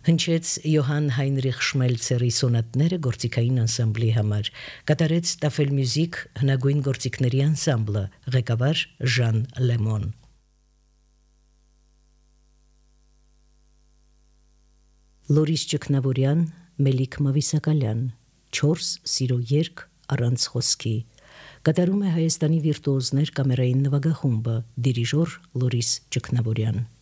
Հնչեց Յոհան Հայնրիխ Շմելցերի սոնատները գործիքային անսամբլի համար, կատարեց Տաֆել Մյուզիք հնագույն գործիքների անսամբլը, ղեկավար Ժան Լեմոն։ Լորիս Ճգնավորյան, Մելիք Մավիսակալյան, 4 սիրո երգ առանց խոսքի, կատարում է Հայաստանի վիրտուոզներ կամերային նվագախումբը, դիրիժոր Լորիս Ճգնավորյան։